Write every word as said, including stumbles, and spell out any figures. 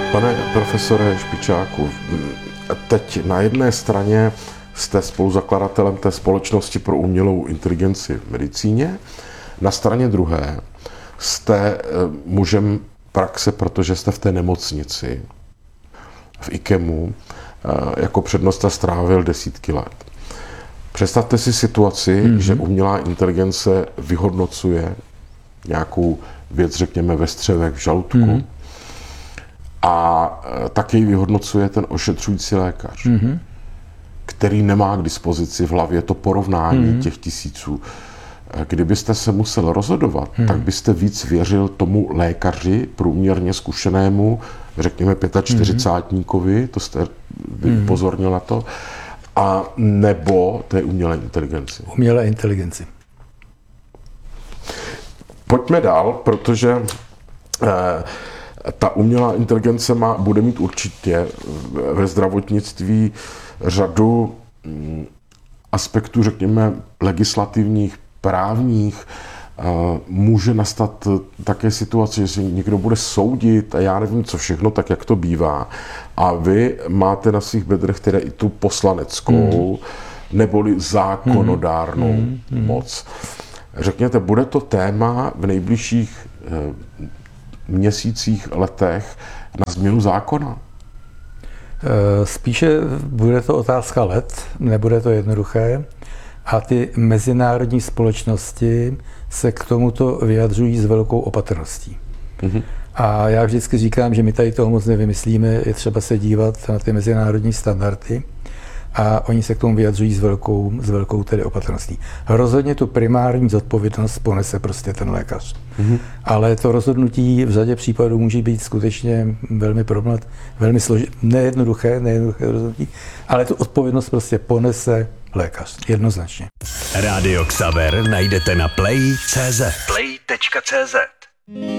Pane profesore Špičáku, teď na jedné straně jste spoluzakladatelem té společnosti pro umělou inteligenci v medicíně, na straně druhé jste mužem praxe, protože jste v té nemocnici, v IKEMu, jako přednosta strávil desítky let. Představte si situaci, mm-hmm. že umělá inteligence vyhodnocuje nějakou věc, řekněme, ve střevech, v žaludku, mm-hmm. a taky vyhodnocuje ten ošetřující lékař, mm-hmm. který nemá k dispozici v hlavě to porovnání mm-hmm. těch tisíců. Kdybyste se musel rozhodovat, mm-hmm. tak byste víc věřil tomu lékaři, průměrně zkušenému, řekněme čtyřicátníkovi, mm-hmm. to jste mm-hmm. upozornil na to, a nebo té umělé inteligenci. Umělé inteligenci. Pojďme dál, protože eh, ta umělá inteligence má, bude mít určitě ve zdravotnictví řadu mm, aspektů, řekněme, legislativních, právních. Může nastat také situace, že si někdo bude soudit a já nevím, co všechno, tak jak to bývá. A vy máte na svých bedrech teda i tu poslaneckou, mm. neboli zákonodárnou mm. Mm. moc. Řekněte, bude to téma v nejbližších eh, měsících, letech na změnu zákona? Spíše bude to otázka let, nebude to jednoduché. A ty mezinárodní společnosti se k tomuto vyjadřují s velkou opatrností. Mm-hmm. A já vždycky říkám, že my tady toho moc nevymyslíme, je třeba se dívat na ty mezinárodní standardy a oni se k tomu vyjadřují s velkou, s velkou tedy opatrností. Rozhodně tu primární zodpovědnost ponese prostě ten lékař. Mm-hmm. Ale to rozhodnutí v řadě případů může být skutečně velmi problém, velmi složité, nejednoduché, nejednoduché rozhodnutí, ale tu odpovědnost prostě ponese lékař, jednoznačně. Rádio Xaver najdete na play tečka cé zet. play tečka cé zet